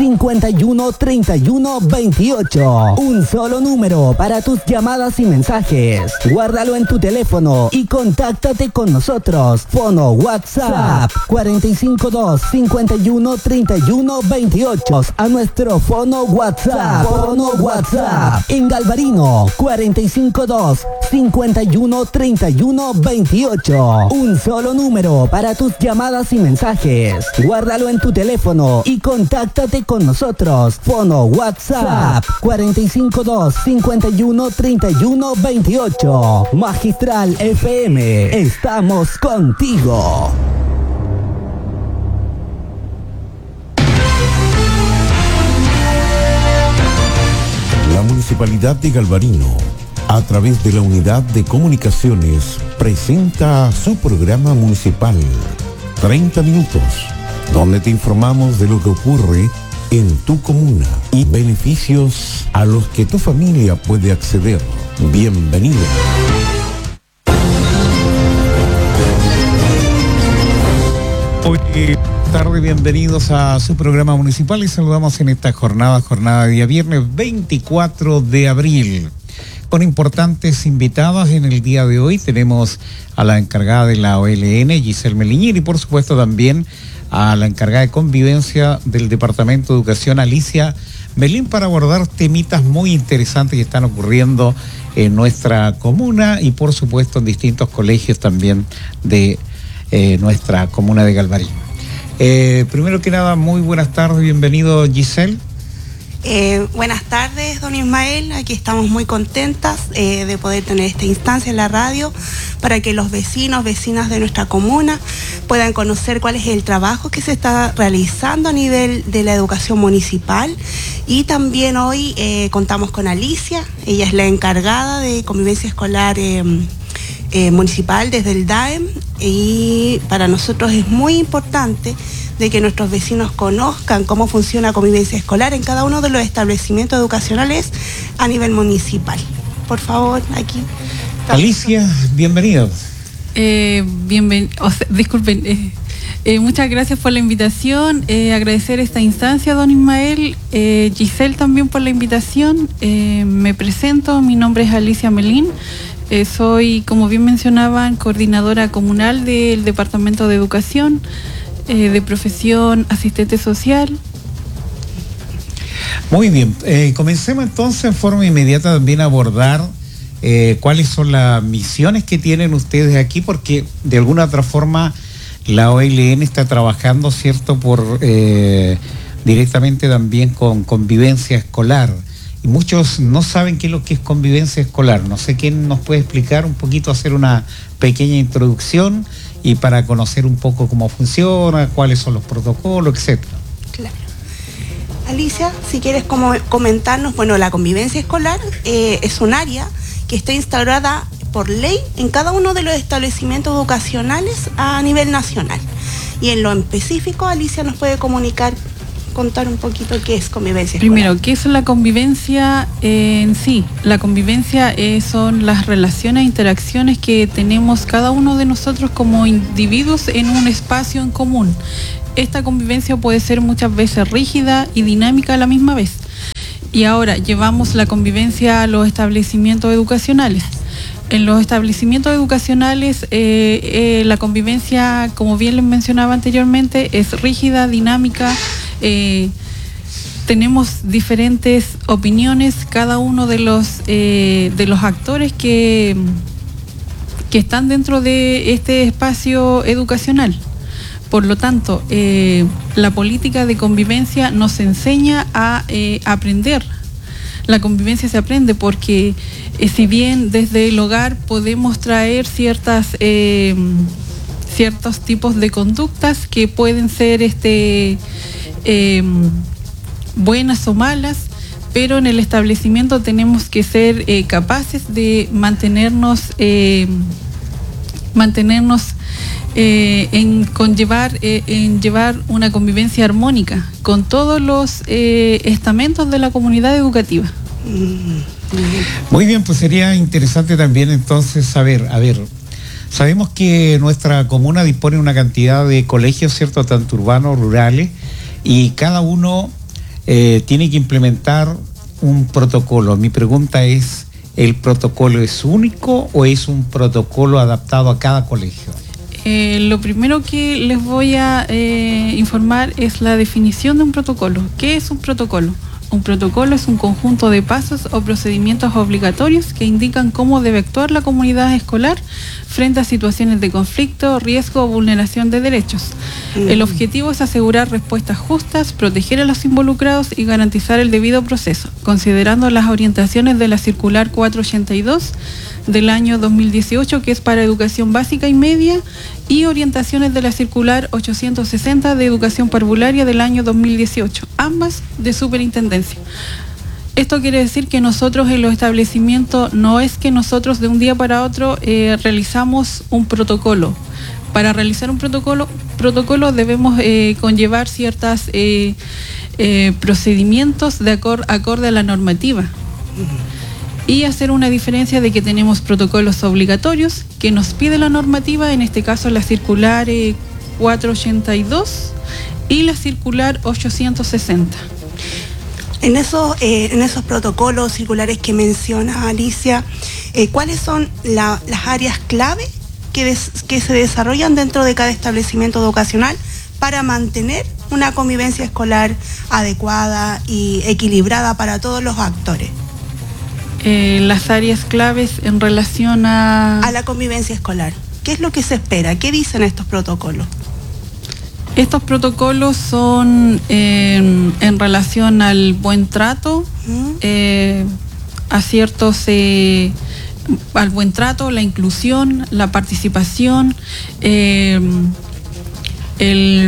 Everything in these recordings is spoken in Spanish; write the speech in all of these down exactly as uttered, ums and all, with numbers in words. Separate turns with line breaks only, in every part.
cincuenta y uno, treinta y uno, veintiocho. Un solo número para tus llamadas y mensajes. Guárdalo en tu teléfono y contáctate con nosotros. Fono WhatsApp cuarenta y cinco dos, cincuenta y uno, treinta y uno, veintiocho. A nuestro fono WhatsApp. Fono WhatsApp. En Galvarino cuarenta y cinco dos, cincuenta y uno, treinta y uno, veintiocho. Un solo número para tus llamadas y mensajes. Guárdalo en tu teléfono y contáctate con nosotros. Fono WhatsApp cuarenta y cinco dos, cincuenta y uno, treinta y uno, veintiocho. Magistral F M, estamos contigo.
La Municipalidad de Galvarino, a través de la Unidad de Comunicaciones, presenta su programa municipal treinta minutos, donde te informamos de lo que ocurre en tu comuna y beneficios a los que tu familia puede acceder. Bienvenido.
Hoy tarde, bienvenidos a su programa municipal y saludamos en esta jornada, jornada de día viernes veinticuatro de abril. Con importantes invitados en el día de hoy tenemos a la encargada de la O L N, Giselle Meliñir, y por supuesto también a la encargada de convivencia del Departamento de Educación, Alicia Melín, para abordar temitas muy interesantes que están ocurriendo en nuestra comuna y por supuesto en distintos colegios también de eh, nuestra comuna de Galvarino. Eh, primero que nada, muy buenas tardes, bienvenido Giselle.
Eh, buenas tardes, don Ismael. Aquí estamos muy contentas eh, de poder tener esta instancia en la radio para que los vecinos, vecinas de nuestra comuna puedan conocer cuál es el trabajo que se está realizando a nivel de la educación municipal. Y también hoy eh, contamos con Alicia, ella es la encargada de convivencia escolar eh, eh, municipal desde el D A E M, y para nosotros es muy importante de que nuestros vecinos conozcan cómo funciona la convivencia escolar en cada uno de los establecimientos educacionales a nivel municipal. Por favor, aquí.
Alicia, bienvenido.
Eh, bienven o sea, disculpen, eh, eh, muchas gracias por la invitación, eh, agradecer esta instancia, don Ismael, eh, Giselle también por la invitación. Eh, me presento, mi nombre es Alicia Melín, eh, soy, como bien mencionaban, coordinadora comunal del Departamento de Educación. Eh, de profesión asistente social.
Muy bien, eh, comencemos entonces en forma inmediata también a abordar eh, cuáles son las misiones que tienen ustedes aquí, porque de alguna otra forma la O L N está trabajando, ¿cierto?, por eh, directamente también con convivencia escolar. Y muchos no saben qué es lo que es convivencia escolar. No sé quién nos puede explicar un poquito, hacer una pequeña introducción y para conocer un poco cómo funciona, cuáles son los protocolos, etcétera.
Claro. Alicia, si quieres como comentarnos, bueno, la convivencia escolar eh, es un área que está instaurada por ley en cada uno de los establecimientos educacionales a nivel nacional. Y en lo específico, Alicia nos puede comunicar, contar un poquito qué es convivencia escolar.
Primero, ¿qué es la convivencia eh, en sí? La convivencia eh, son las relaciones e interacciones que tenemos cada uno de nosotros como individuos en un espacio en común. Esta convivencia puede ser muchas veces rígida y dinámica a la misma vez. Y ahora llevamos la convivencia a los establecimientos educacionales. En los establecimientos educacionales eh, eh, la convivencia, como bien les mencionaba anteriormente, es rígida, dinámica. Eh, tenemos diferentes opiniones, cada uno de los eh, de los actores que, que están dentro de este espacio educacional. Por lo tanto, eh, la política de convivencia nos enseña a eh, aprender. La convivencia se aprende porque eh, si bien desde el hogar podemos traer ciertas eh, ciertos tipos de conductas que pueden ser este Eh, buenas o malas, pero en el establecimiento tenemos que ser eh, capaces de mantenernos eh, mantenernos eh, en conllevar eh, en llevar una convivencia armónica con todos los eh, estamentos de la comunidad educativa.
Muy bien, pues sería interesante también entonces saber, a ver, sabemos que nuestra comuna dispone de una cantidad de colegios, ¿cierto?, tanto urbanos, rurales, y cada uno eh, tiene que implementar un protocolo. Mi pregunta es, ¿el protocolo es único o es un protocolo adaptado a cada colegio?
Eh, lo primero que les voy a eh, informar es la definición de un protocolo. ¿Qué es un protocolo? Un protocolo es un conjunto de pasos o procedimientos obligatorios que indican cómo debe actuar la comunidad escolar frente a situaciones de conflicto, riesgo o vulneración de derechos. Mm. El objetivo es asegurar respuestas justas, proteger a los involucrados y garantizar el debido proceso, considerando las orientaciones de la circular cuatrocientos ochenta y dos del año dos mil dieciocho, que es para educación básica y media, y orientaciones de la circular ochocientos sesenta de educación parvularia del año dos mil dieciocho, ambas de superintendencia. Esto quiere decir que nosotros en los establecimientos no es que nosotros de un día para otro eh, realizamos un protocolo. Para realizar un protocolo, protocolo debemos eh, conllevar ciertos eh, eh, procedimientos de acor- acorde a la normativa. Y hacer una diferencia de que tenemos protocolos obligatorios que nos pide la normativa, en este caso la circular eh, cuatrocientos ochenta y dos y la circular ochocientos sesenta.
En esos, eh, en esos protocolos circulares que menciona Alicia, eh, ¿cuáles son la, las áreas clave que, des, que se desarrollan dentro de cada establecimiento educacional para mantener una convivencia escolar adecuada y equilibrada para todos los actores?
Eh, las áreas claves en relación a...
a la convivencia escolar. ¿Qué es lo que se espera? ¿Qué dicen estos protocolos?
Estos protocolos son eh, en relación al buen trato, uh-huh. eh, a ciertos, eh, al buen trato, la inclusión, la participación, eh, el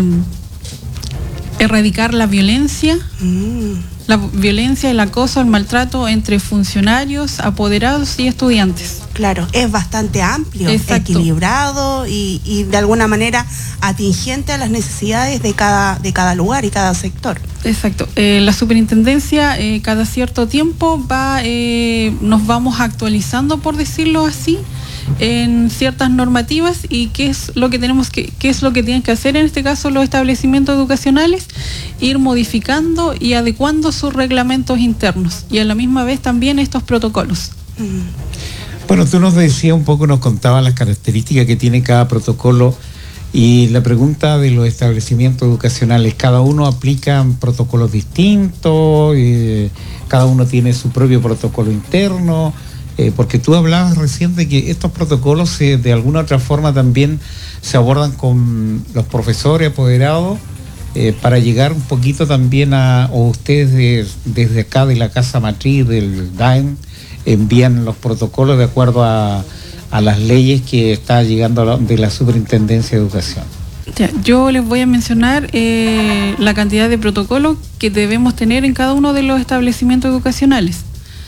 erradicar la violencia, uh-huh. la violencia, el acoso, el maltrato entre funcionarios, apoderados y estudiantes.
Claro, es bastante amplio,
Exacto.
equilibrado y, y de alguna manera atingente a las necesidades de cada, de cada lugar y cada sector.
Exacto. Eh, la superintendencia eh, cada cierto tiempo va, eh, nos vamos actualizando, por decirlo así, en ciertas normativas y qué es lo que tenemos que, qué es lo que tienen que hacer en este caso los establecimientos educacionales, ir modificando y adecuando sus reglamentos internos y a la misma vez también estos protocolos.
Mm.
Bueno, tú nos decías un poco, nos contabas las características que tiene cada protocolo y la pregunta de los establecimientos educacionales, ¿cada uno aplica protocolos distintos? Eh, ¿Cada uno tiene su propio protocolo interno? Eh, porque tú hablabas recién de que estos protocolos eh, de alguna otra forma también se abordan con los profesores apoderados eh, para llegar un poquito también a, o ustedes de, desde acá de la casa matriz del D A E M envían los protocolos de acuerdo a, a las leyes que está llegando de la Superintendencia de Educación.
Ya, yo les voy a mencionar eh, la cantidad de protocolos que debemos tener en cada uno de los establecimientos educacionales.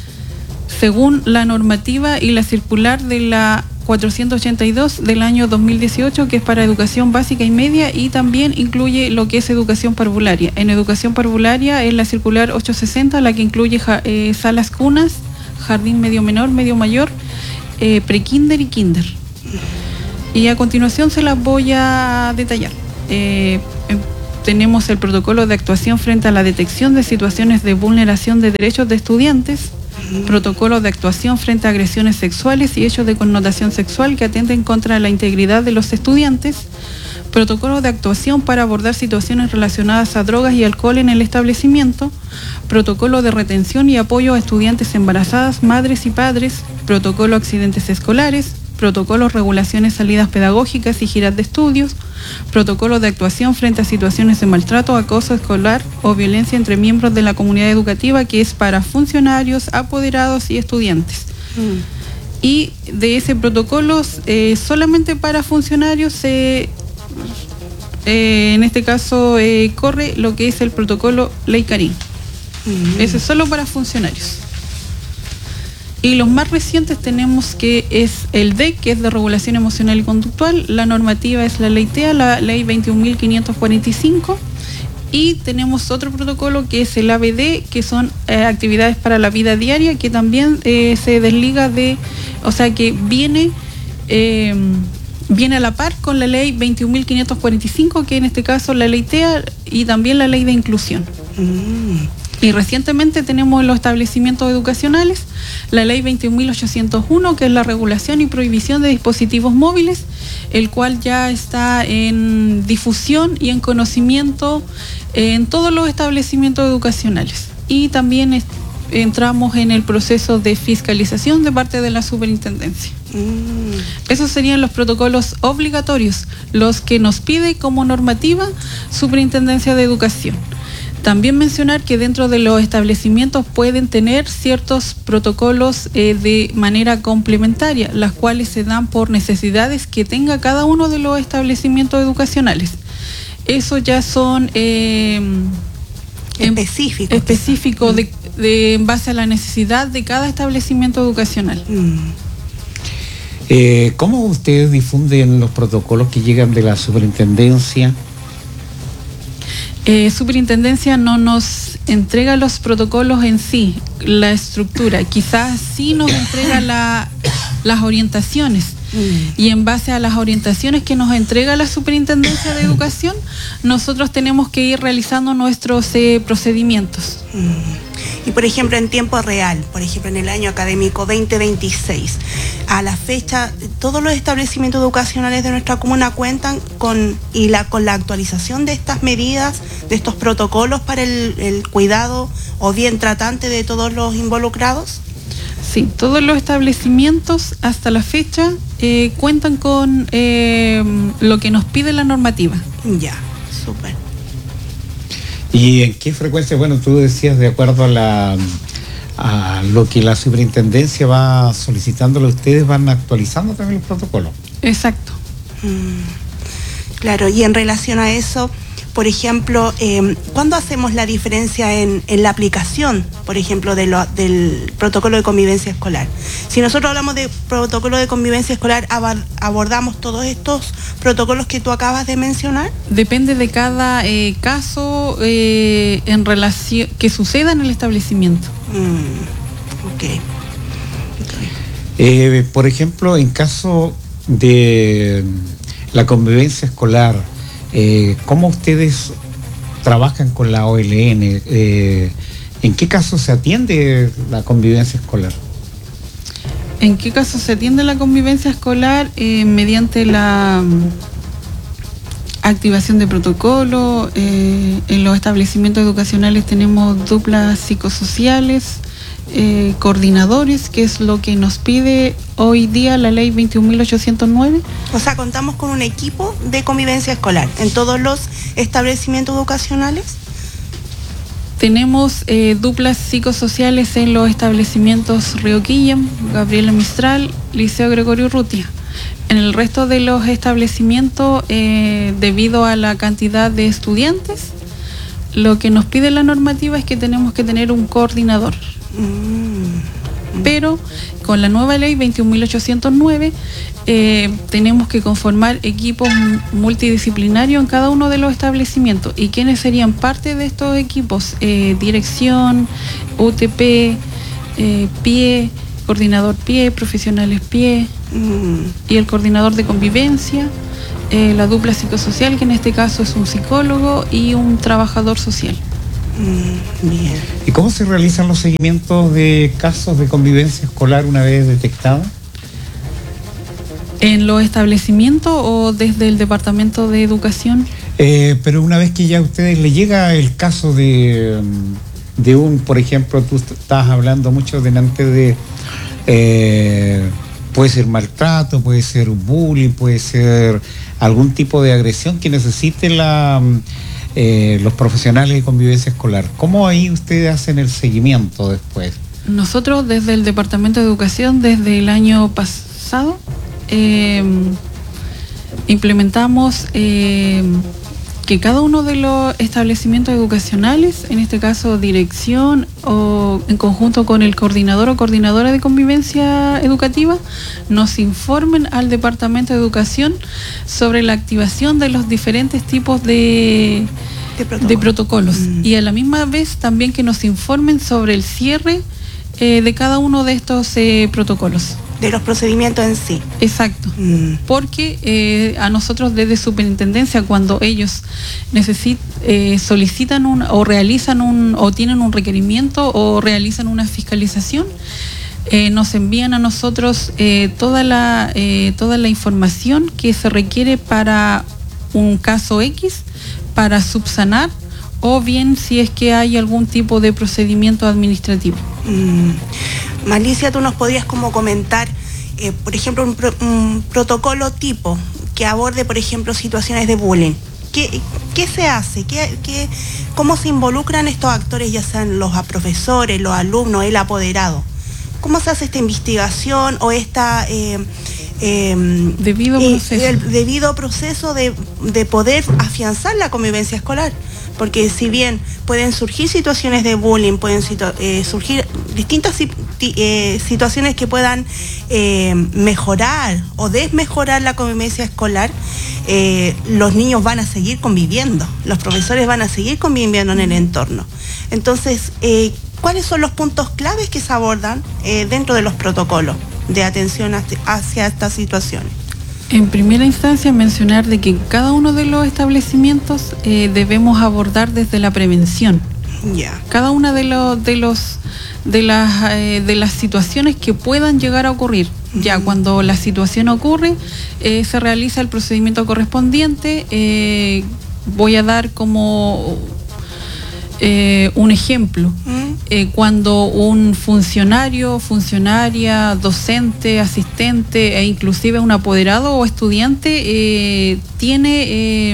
Según la normativa y la circular de la cuatrocientos ochenta y dos del año dos mil dieciocho, que es para educación básica y media, y también incluye lo que es educación parvularia. En educación parvularia es la circular ochocientos sesenta, la que incluye eh, salas cunas, jardín medio menor, medio mayor, eh, prekinder y kinder. Y a continuación se las voy a detallar. Eh, eh, tenemos el protocolo de actuación frente a la detección de situaciones de vulneración de derechos de estudiantes, protocolo de actuación frente a agresiones sexuales y hechos de connotación sexual que atenten contra la integridad de los estudiantes, protocolo de actuación para abordar situaciones relacionadas a drogas y alcohol en el establecimiento, protocolo de retención y apoyo a estudiantes embarazadas, madres y padres, protocolo accidentes escolares, protocolos, regulaciones, salidas pedagógicas y giras de estudios, protocolo de actuación frente a situaciones de maltrato, acoso escolar o violencia entre miembros de la comunidad educativa, que es para funcionarios, apoderados y estudiantes. Mm. Y de ese protocolo, eh, solamente para funcionarios, eh, eh, en este caso, eh, corre lo que es el protocolo Ley Karim. Mm. Ese es solo para funcionarios. Y los más recientes tenemos que es el D E C, que es de regulación emocional y conductual. La normativa es la ley T E A, la ley veintiún mil quinientos cuarenta y cinco. Y tenemos otro protocolo que es el A B D, que son eh, actividades para la vida diaria, que también eh, se desliga de, o sea que viene eh, viene a la par con la ley veintiún mil quinientos cuarenta y cinco, que en este caso la ley T E A y también la ley de inclusión. Mm. Y recientemente tenemos en los establecimientos educacionales la ley veintiún mil ochocientos uno, que es la regulación y prohibición de dispositivos móviles, el cual ya está en difusión y en conocimiento en todos los establecimientos educacionales. Y también es, entramos en el proceso de fiscalización de parte de la superintendencia. Mm. Esos serían los protocolos obligatorios, los que nos pide como normativa Superintendencia de Educación. También mencionar que dentro de los establecimientos pueden tener ciertos protocolos eh, de manera complementaria, las cuales se dan por necesidades que tenga cada uno de los establecimientos educacionales. Eso ya son eh,
específicos,
específico de, de en base a la necesidad de cada establecimiento educacional.
Mm. Eh, ¿Cómo ustedes difunden los protocolos que llegan de la superintendencia?
Eh, Superintendencia no nos entrega los protocolos en sí, la estructura, quizás sí nos entrega la, las orientaciones. Mm. Y en base a las orientaciones que nos entrega la Superintendencia de Educación, nosotros tenemos que ir realizando nuestros eh, procedimientos.
Mm. Y por ejemplo, en tiempo real, por ejemplo, en el año académico veinte veintiséis, a la fecha, todos los establecimientos educacionales de nuestra comuna cuentan con, y la, con la actualización de estas medidas, de estos protocolos para el, el cuidado o bien tratante de todos los involucrados.
Sí, todos los establecimientos hasta la fecha eh, cuentan con eh, lo que nos pide la normativa.
Ya, súper.
¿Y en qué frecuencia? Bueno, tú decías de acuerdo a, la, a lo que la superintendencia va solicitándole a ustedes, van actualizando también los protocolos.
Exacto.
Mm, claro, y en relación a eso, por ejemplo, eh, ¿cuándo hacemos la diferencia en, en la aplicación, por ejemplo, de lo, del protocolo de convivencia escolar? Si nosotros hablamos de protocolo de convivencia escolar, ¿abordamos todos estos protocolos que tú acabas de mencionar?
Depende de cada eh, caso eh, en relación que suceda en el establecimiento.
Mm, ok.
okay. Eh, por ejemplo, en caso de la convivencia escolar, Eh, ¿cómo ustedes trabajan con la O L N? Eh, ¿En qué caso se atiende la convivencia escolar?
¿En qué caso se atiende la convivencia escolar? Eh, mediante la um, activación de protocolo. Eh, en los establecimientos educacionales tenemos duplas psicosociales, eh, coordinadores, que es lo que nos pide hoy día la ley veintiún mil ochocientos nueve.
O sea, contamos con un equipo de convivencia escolar en todos los establecimientos educacionales.
Tenemos eh, duplas psicosociales en los establecimientos Río Quillem, Gabriela Mistral, Liceo Gregorio Urrutia. En el resto de los establecimientos, eh, debido a la cantidad de estudiantes, lo que nos pide la normativa es que tenemos que tener un coordinador. Mm. Pero con la nueva ley veintiún mil ochocientos nueve eh, tenemos que conformar equipos multidisciplinarios en cada uno de los establecimientos. ¿Y quiénes serían parte de estos equipos? Eh, dirección, U T P, eh, P I E, coordinador P I E, profesionales P I E mm. y el coordinador de convivencia, eh, la dupla psicosocial, que en este caso es un psicólogo y un trabajador social.
Mm, bien.
¿Y cómo se realizan los seguimientos de casos de convivencia escolar una vez detectados?
¿En los establecimientos o desde el Departamento de Educación?
Eh, pero una vez que ya a ustedes les llega el caso de, de un, por ejemplo, tú estabas hablando mucho delante de, eh, puede ser maltrato, puede ser bullying, puede ser algún tipo de agresión que necesite la... Eh, los profesionales de convivencia escolar. ¿Cómo ahí ustedes hacen el seguimiento después?
Nosotros desde el Departamento de Educación, desde el año pasado, eh, implementamos eh, que cada uno de los establecimientos educacionales, en este caso dirección o en conjunto con el coordinador o coordinadora de convivencia educativa, nos informen al Departamento de Educación sobre la activación de los diferentes tipos de, de, protocolo. de protocolos mm. y a la misma vez también que nos informen sobre el cierre eh, de cada uno de estos eh, protocolos.
de los procedimientos en sí.
Exacto, mm. porque eh, a nosotros desde Superintendencia, cuando ellos necesit, eh, solicitan un, o realizan un, o tienen un requerimiento o realizan una fiscalización, eh, nos envían a nosotros eh, toda la eh, toda la información que se requiere para un caso X, para subsanar, o bien si es que hay algún tipo de procedimiento administrativo.
Mm. Malicia, tú nos podrías como comentar, eh, por ejemplo, un, pro, un protocolo tipo que aborde, por ejemplo, situaciones de bullying. ¿Qué, qué se hace? ¿Qué, qué, ¿Cómo se involucran estos actores, ya sean los profesores, los alumnos, el apoderado? ¿Cómo se hace esta investigación o esta... Eh, Eh,
debido proceso.
El debido proceso de, de poder afianzar la convivencia escolar? Porque si bien pueden surgir situaciones de bullying, pueden situ eh, surgir distintas eh, situaciones que puedan eh, mejorar o desmejorar la convivencia escolar, eh, los niños van a seguir conviviendo, los profesores van a seguir conviviendo en el entorno. Entonces, eh, ¿cuáles son los puntos claves que se abordan eh, dentro de los protocolos de atención hacia estas situaciones?
En primera instancia, mencionar de que cada uno de los establecimientos eh, debemos abordar desde la prevención.
Yeah.
Cada una de los de los de las eh, de las situaciones que puedan llegar a ocurrir. Uh-huh. Ya cuando la situación ocurre, eh, se realiza el procedimiento correspondiente. Eh, voy a dar como Eh, un ejemplo, ¿Mm? eh, cuando un funcionario, funcionaria, docente, asistente e inclusive un apoderado o estudiante eh, tiene eh,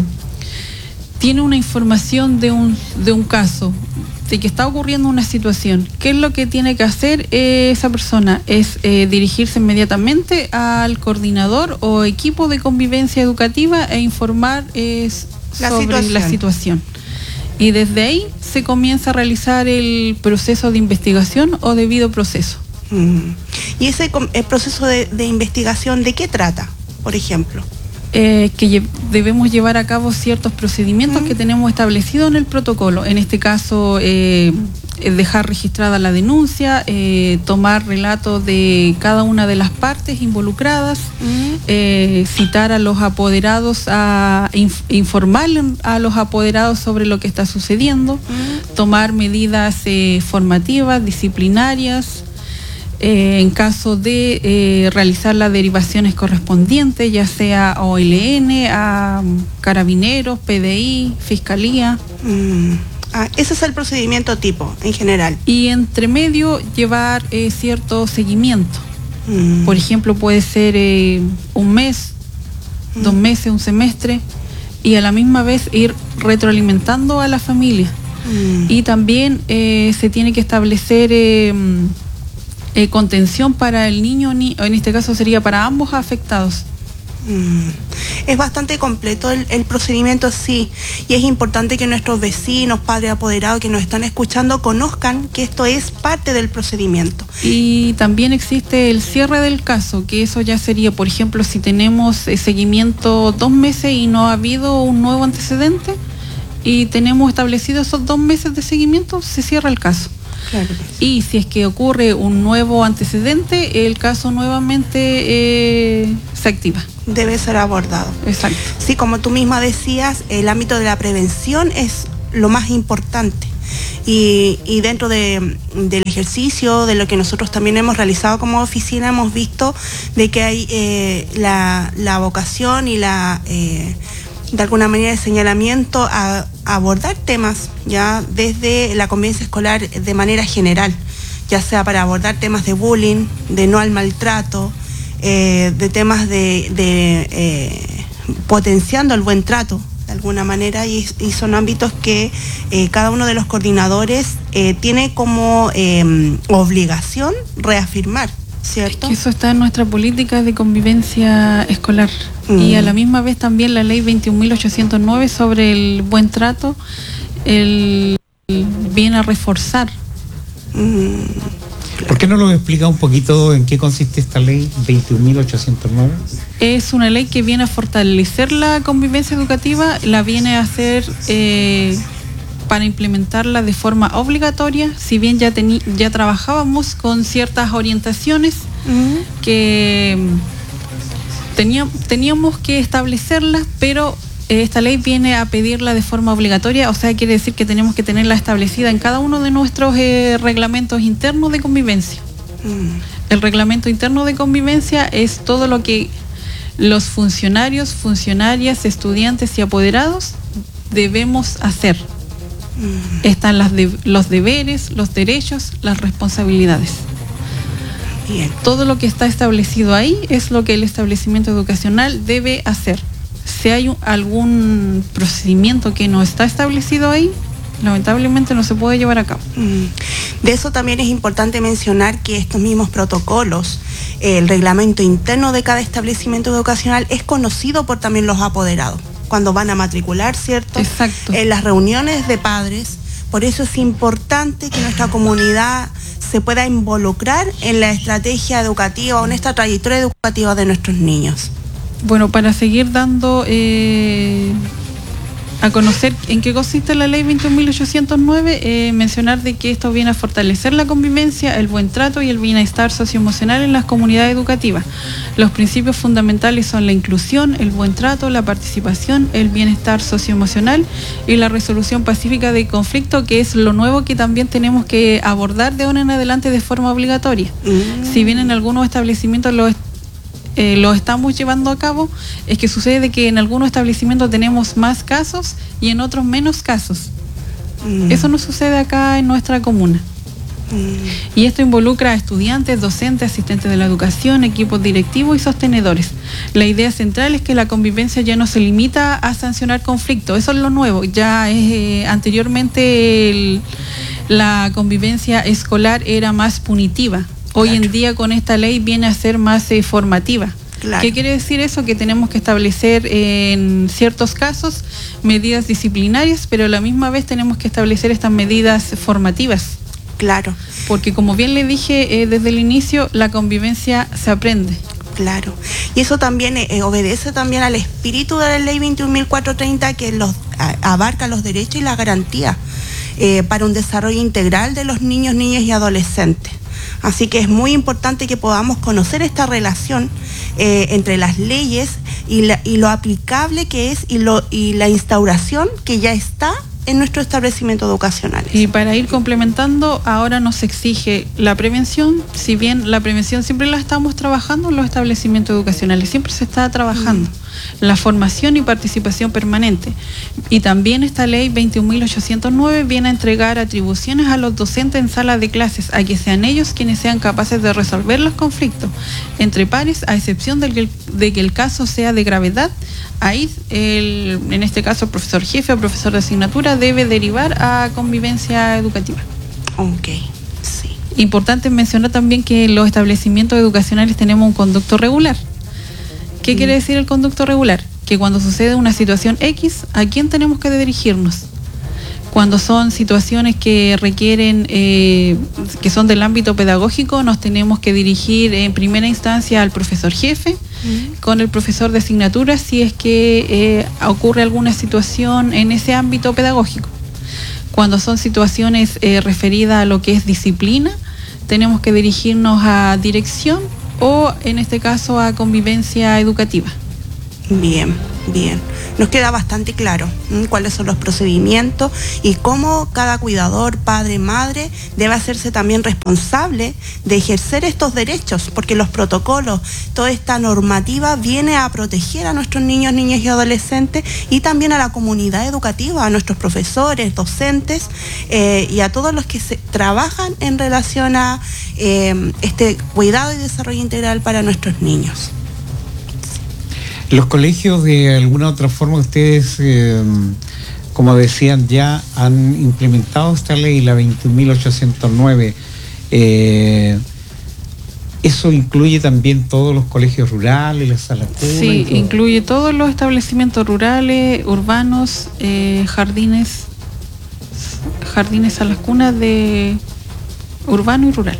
tiene una información de un de un caso, de que está ocurriendo una situación, ¿qué es lo que tiene que hacer eh, esa persona? Es eh, dirigirse inmediatamente al coordinador o equipo de convivencia educativa e informar eh,
la
sobre
situación.
la situación. Y desde ahí se comienza a realizar el proceso de investigación o debido proceso.
Mm. ¿Y ese el proceso de, de investigación de qué trata, por ejemplo?
Eh, que lle debemos llevar a cabo ciertos procedimientos mm. que tenemos establecidos en el protocolo. En este caso, eh, dejar registrada la denuncia, eh, tomar relatos de cada una de las partes involucradas, mm. eh, citar a los apoderados, a inf informar a los apoderados sobre lo que está sucediendo, mm. tomar medidas eh, formativas, disciplinarias, eh, en caso de eh, realizar las derivaciones correspondientes, ya sea a O L N, a Carabineros, P D I, Fiscalía.
Mm. Ah, ese es el procedimiento tipo, en general.
Y entre medio llevar eh, cierto seguimiento.
Mm.
Por ejemplo, puede ser eh, un mes, mm. dos meses, un semestre, y a la misma vez ir retroalimentando a la familia. Mm. Y también eh, se tiene que establecer eh, eh, contención para el niño, ni, en este caso sería para ambos afectados.
Mm. Es bastante completo el, el procedimiento, sí, y es importante que nuestros vecinos, padres apoderados que nos están escuchando conozcan que esto es parte del procedimiento.
Y también existe el cierre del caso, que eso ya sería, por ejemplo, si tenemos eh, seguimiento dos meses y no ha habido un nuevo antecedente y tenemos establecido esos dos meses de seguimiento, se cierra el caso.
Claro.
Y si es que ocurre un nuevo antecedente, el caso nuevamente eh, se activa.
Debe ser abordado.
Exacto.
Sí, como tú misma decías, el ámbito de la prevención es lo más importante. Y, y dentro de, del ejercicio, de lo que nosotros también hemos realizado como oficina, hemos visto de que hay eh, la, la vocación y la... Eh, de alguna manera de señalamiento a, a abordar temas ya desde la convivencia escolar de manera general, ya sea para abordar temas de bullying, de no al maltrato, eh, de temas de, de eh, potenciando el buen trato de alguna manera, y, y son ámbitos que eh, cada uno de los coordinadores eh, tiene como eh, obligación reafirmar, ¿cierto?
Es que eso está en nuestra política de convivencia escolar. Mm. Y a la misma vez también la ley veintiún mil ochocientos nueve sobre el buen trato el, el viene a reforzar.
Mm.
¿Por qué no nos explica un poquito en qué consiste esta ley veintiún mil ochocientos nueve?
Es una ley que viene a fortalecer la convivencia educativa, la viene a hacer eh, para implementarla de forma obligatoria. Si bien ya, tení, ya trabajábamos con ciertas orientaciones, uh-huh. que tenía, teníamos que establecerlas, pero esta ley viene a pedirla de forma obligatoria, o sea, quiere decir que tenemos que tenerla establecida en cada uno de nuestros eh, reglamentos internos de convivencia. Mm. El reglamento interno de convivencia es todo lo que los funcionarios, funcionarias, estudiantes y apoderados debemos hacer. Mm. Están las de, los deberes, los derechos, las responsabilidades. Bien. Todo lo que está establecido ahí es lo que el establecimiento educacional debe hacer. Si hay un, algún procedimiento que no está establecido ahí, lamentablemente no se puede llevar a cabo.
De eso también es importante mencionar que estos mismos protocolos, el reglamento interno de cada establecimiento educacional es conocido por también los apoderados, cuando van a matricular, ¿cierto?
Exacto.
En las reuniones de padres. Por eso es importante que nuestra comunidad se pueda involucrar en la estrategia educativa o en esta trayectoria educativa de nuestros niños.
Bueno, para seguir dando eh, a conocer en qué consiste la ley veintiún mil ochocientos nueve, eh, mencionar de que esto viene a fortalecer la convivencia, el buen trato y el bienestar socioemocional en las comunidades educativas. Los principios fundamentales son la inclusión, el buen trato, la participación, el bienestar socioemocional y la resolución pacífica de conflicto, que es lo nuevo que también tenemos que abordar de ahora en adelante de forma obligatoria. Mm. Si bien en algunos establecimientos lo Eh, lo estamos llevando a cabo, es que sucede que en algunos establecimientos tenemos más casos y en otros menos casos. Mm. Eso no sucede acá en nuestra comuna. Mm. Y esto involucra a estudiantes, docentes, asistentes de la educación, equipos directivos y sostenedores. La idea central es que la convivencia ya no se limita a sancionar conflictos, eso es lo nuevo. Ya es, eh, anteriormente el, la convivencia escolar era más punitiva. Hoy claro. en día con esta ley viene a ser más eh, formativa. Claro. ¿Qué quiere decir eso? Que tenemos que establecer eh, en ciertos casos medidas disciplinarias, pero a la misma vez tenemos que establecer estas medidas formativas.
Claro.
Porque como bien le dije eh, desde el inicio, la convivencia se aprende.
Claro. Y eso también eh, obedece también al espíritu de la ley veintiún mil cuatrocientos treinta, que los, a, abarca los derechos y las garantías eh, para un desarrollo integral de los niños, niñas y adolescentes. Así que es muy importante que podamos conocer esta relación eh, entre las leyes y, la, y lo aplicable que es y, lo, y la instauración que ya está en nuestro establecimiento educacional.
Y para ir complementando, ahora nos exige la prevención, si bien la prevención siempre la estamos trabajando en los establecimientos educacionales, siempre se está trabajando. Mm. La formación y participación permanente. Y también esta ley veintiún mil ochocientos nueve viene a entregar atribuciones a los docentes en salas de clases, a que sean ellos quienes sean capaces de resolver los conflictos entre pares, a excepción de que, de que el caso sea de gravedad. Ahí, el, en este caso, el profesor jefe o profesor de asignatura debe derivar a convivencia educativa.
Ok, sí.
Importante mencionar también que en los establecimientos educacionales tenemos un conducto regular. ¿Qué mm. quiere decir el conducto regular? Que cuando sucede una situación X, ¿a quién tenemos que dirigirnos? Cuando son situaciones que requieren, eh, que son del ámbito pedagógico, nos tenemos que dirigir en primera instancia al profesor jefe, uh-huh. con el profesor de asignatura, si es que eh, ocurre alguna situación en ese ámbito pedagógico. Cuando son situaciones eh, referidas a lo que es disciplina, tenemos que dirigirnos a dirección o, en este caso, a convivencia educativa.
Bien, bien. Nos queda bastante claro ¿m? cuáles son los procedimientos y cómo cada cuidador, padre, madre, debe hacerse también responsable de ejercer estos derechos, porque los protocolos, toda esta normativa viene a proteger a nuestros niños, niñas y adolescentes y también a la comunidad educativa, a nuestros profesores, docentes eh, y a todos los que se trabajan en relación a eh, este cuidado y desarrollo integral para nuestros niños.
Los colegios, de alguna u otra forma, ustedes, eh, como decían, ya han implementado esta ley, la veintiún mil ochocientos nueve. Eh, ¿Eso incluye también todos los colegios rurales, las salas públicas?
Sí, incluye todos los establecimientos rurales, urbanos, eh, jardines, jardines a las cunas de urbano y rural.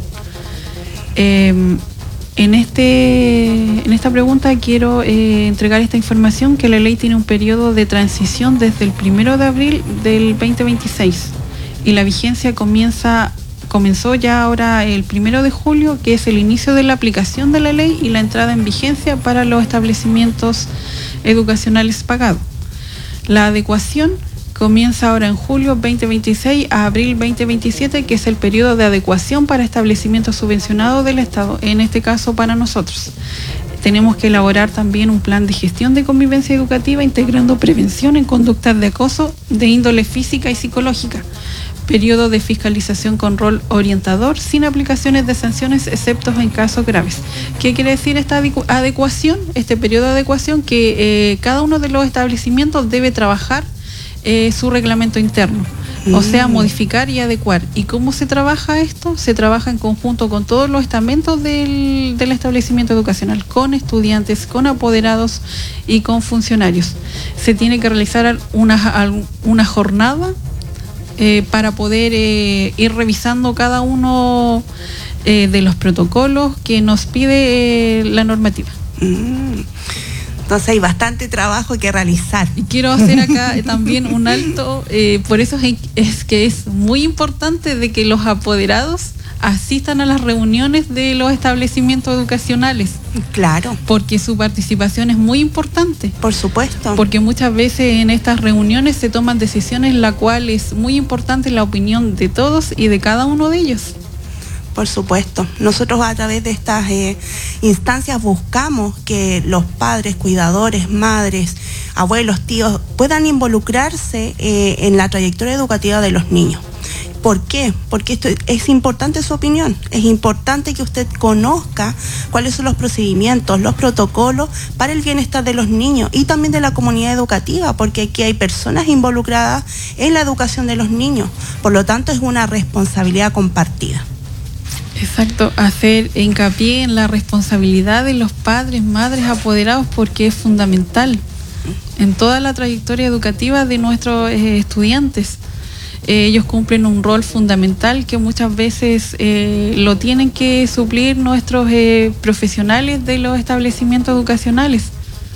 Eh, En, este, en esta pregunta quiero eh, entregar esta información, que la ley tiene un periodo de transición desde el primero de abril del veinte veintiséis y la vigencia comienza comenzó ya ahora el primero de julio, que es el inicio de la aplicación de la ley y la entrada en vigencia para los establecimientos educacionales pagados. La adecuación comienza ahora en julio veinte veintiséis a abril veinte veintisiete, que es el periodo de adecuación para establecimientos subvencionados del Estado, en este caso para nosotros. Tenemos que elaborar también un plan de gestión de convivencia educativa integrando prevención en conductas de acoso de índole física y psicológica. Periodo de fiscalización con rol orientador sin aplicaciones de sanciones excepto en casos graves. ¿Qué quiere decir esta adecuación? Este periodo de adecuación que eh, cada uno de los establecimientos debe trabajar eh, su reglamento interno. O sea, modificar y adecuar. ¿Y cómo se trabaja esto? Se trabaja en conjunto con todos los estamentos del, del establecimiento educacional, con estudiantes, con apoderados y con funcionarios. Se tiene que realizar una, una jornada eh, para poder eh, ir revisando cada uno eh, de los protocolos que nos pide eh, la normativa.
Mm. Entonces hay bastante trabajo que realizar.
Y quiero hacer acá también un alto, eh, por eso es, es que es muy importante de que los apoderados asistan a las reuniones de los establecimientos educacionales.
Claro.
Porque su participación es muy importante.
Por supuesto.
Porque muchas veces en estas reuniones se toman decisiones, la cual es muy importante la opinión de todos y de cada uno de ellos.
Por supuesto. Nosotros a través de estas eh, instancias buscamos que los padres, cuidadores, madres, abuelos, tíos puedan involucrarse eh, en la trayectoria educativa de los niños. ¿Por qué? Porque esto es importante su opinión. Es importante que usted conozca cuáles son los procedimientos, los protocolos para el bienestar de los niños y también de la comunidad educativa, porque aquí hay personas involucradas en la educación de los niños. Por lo tanto, es una responsabilidad compartida.
Exacto, hacer hincapié en la responsabilidad de los padres, madres, apoderados, porque es fundamental en toda la trayectoria educativa de nuestros eh, estudiantes. Eh, ellos cumplen un rol fundamental que muchas veces eh, lo tienen que suplir nuestros eh, profesionales de los establecimientos educacionales.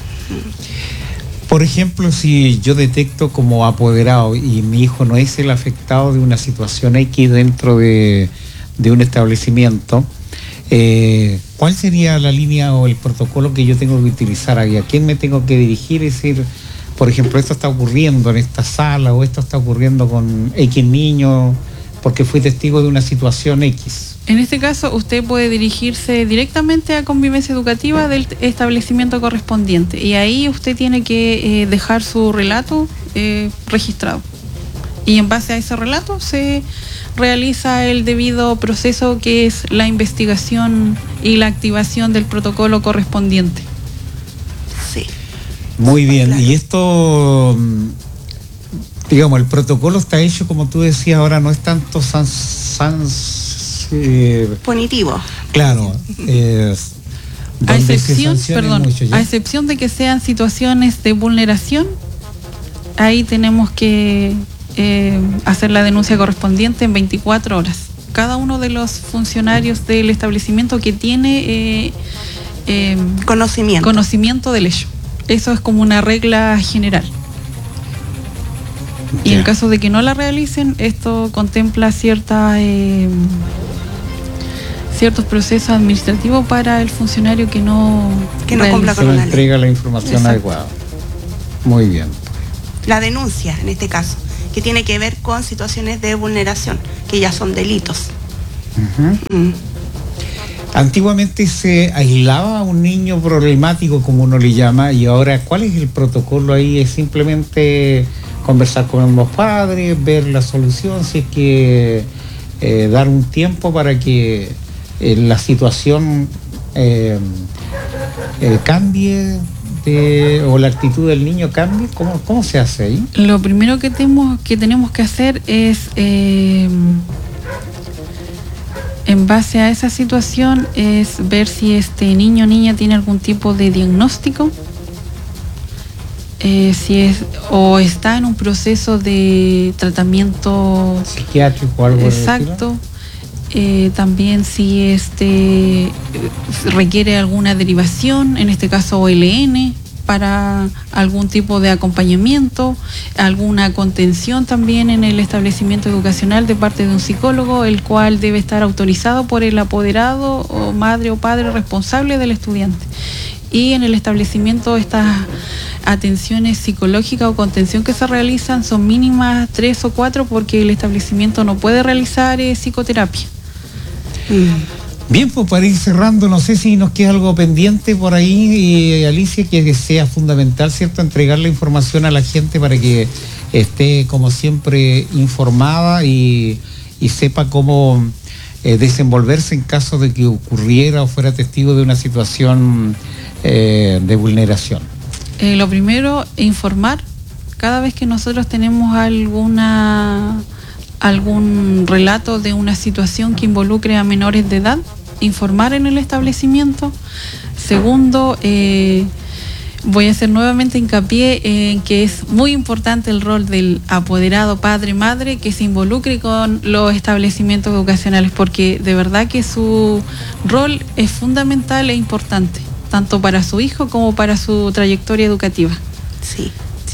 Por ejemplo, si yo detecto como apoderado y mi hijo no es el afectado de una situación X dentro de de un establecimiento, eh, ¿cuál sería la línea o el protocolo que yo tengo que utilizar ahí? ¿A quién me tengo que dirigir? Es decir, por ejemplo, esto está ocurriendo en esta sala o esto está ocurriendo con X niño porque fui testigo de una situación X.
En este caso, usted puede dirigirse directamente a convivencia educativa del establecimiento correspondiente y ahí usted tiene que eh, dejar su relato eh, registrado. Y en base a ese relato se realiza el debido proceso, que es la investigación y la activación del protocolo correspondiente.
Sí.
Muy bien, claro. Y esto, digamos, el protocolo está hecho, como tú decías, ahora no es tanto sans, sans, eh,
punitivo.
Claro. Eh,
a excepción, perdón, mucho, a excepción de que sean situaciones de vulneración, ahí tenemos que Eh, hacer la denuncia correspondiente en veinticuatro horas. Cada uno de los funcionarios del establecimiento que tiene eh, eh,
conocimiento.
conocimiento del hecho. Eso es como una regla general. Y yeah. En caso de que no la realicen, esto contempla cierta, eh, ciertos procesos administrativos para el funcionario que no,
que no cumpla con la
entrega la información Exacto. adecuada. Muy bien.
La denuncia, en este caso, que tiene que ver con situaciones de vulneración, que ya son delitos.
Uh-huh. Mm. Antiguamente se aislaba a un niño problemático, como uno le llama, y ahora, ¿cuál es el protocolo ahí? ¿Es simplemente conversar con los padres, ver la solución, si es que eh, dar un tiempo para que eh, la situación eh, eh, cambie? De, o la actitud del niño cambie? ¿Cómo, cómo se hace ahí?
Lo primero que tenemos que, tenemos que hacer es, eh, en base a esa situación, es ver si este niño o niña tiene algún tipo de diagnóstico, eh, si es o está en un proceso de tratamiento
psiquiátrico o algo
exacto. Eh, también si este requiere alguna derivación, en este caso O L N, para algún tipo de acompañamiento, alguna contención también en el establecimiento educacional de parte de un psicólogo, el cual debe estar autorizado por el apoderado o madre o padre responsable del estudiante. Y en el establecimiento estas atenciones psicológicas o contención que se realizan son mínimas tres o cuatro porque el establecimiento no puede realizar eh, psicoterapia.
Mm. Bien, pues para ir cerrando, no sé si nos queda algo pendiente por ahí, eh, Alicia, que sea fundamental, ¿cierto?, entregar la información a la gente para que esté, como siempre, informada y, y sepa cómo eh, desenvolverse en caso de que ocurriera o fuera testigo de una situación eh, de vulneración.
Eh, lo primero, informar. Cada vez que nosotros tenemos alguna algún relato de una situación que involucre a menores de edad, informar en el establecimiento. Segundo, eh, voy a hacer nuevamente hincapié en que es muy importante el rol del apoderado padre-madre que se involucre con los establecimientos educacionales, porque de verdad que su rol es fundamental e importante, tanto para su hijo como para su trayectoria educativa.
Sí.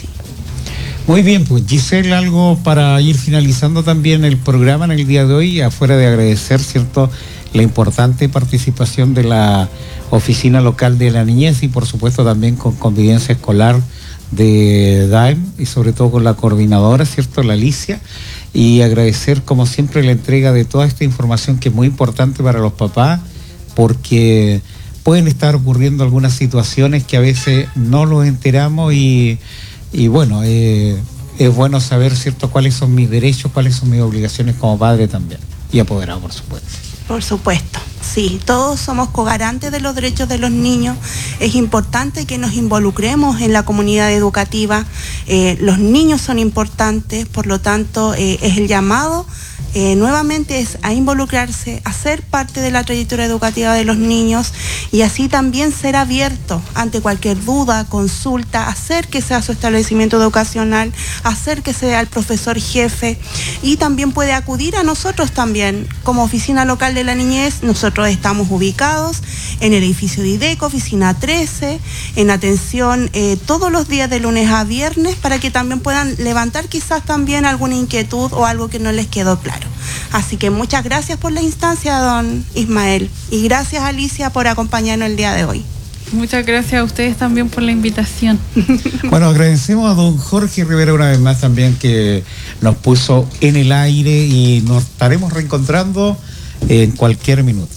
Muy bien, pues Giselle, algo para ir finalizando también el programa en el día de hoy, afuera de agradecer, ¿cierto?, la importante participación de la Oficina Local de la Niñez y por supuesto también con Convivencia Escolar de D A E M y sobre todo con la coordinadora, ¿cierto?, la Alicia, y agradecer como siempre la entrega de toda esta información que es muy importante para los papás porque pueden estar ocurriendo algunas situaciones que a veces no los enteramos y Y bueno, eh, es bueno saber, ¿cierto?, cuáles son mis derechos, cuáles son mis obligaciones como padre también. Y apoderado, por supuesto.
Por supuesto, sí. Todos somos cogarantes de los derechos de los niños. Es importante que nos involucremos en la comunidad educativa. Eh, los niños son importantes, por lo tanto, eh, es el llamado. Eh, nuevamente es a involucrarse, a ser parte de la trayectoria educativa de los niños y así también ser abierto ante cualquier duda, consulta, acérquese a su establecimiento educacional, acérquese al profesor jefe y también puede acudir a nosotros también como Oficina Local de la Niñez. Nosotros estamos ubicados en el edificio de IDECO, oficina trece, en atención eh, todos los días de lunes a viernes para que también puedan levantar quizás también alguna inquietud o algo que no les quedó claro. Así que muchas gracias por la instancia, don Ismael, y gracias, Alicia, por acompañarnos el día de hoy.
Muchas gracias a ustedes también por la invitación.
Bueno, agradecemos a don Jorge Rivera una vez más también que nos puso en el aire y nos estaremos reencontrando en cualquier minuto.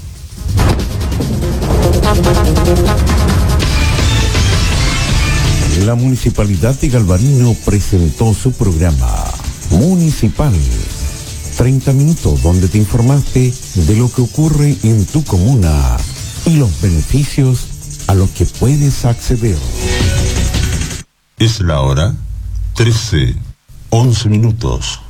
La Municipalidad de Galvarino presentó su programa Municipal. treinta minutos donde te informaste de lo que ocurre en tu comuna y los beneficios a los que puedes acceder.
Es la hora trece, once minutos.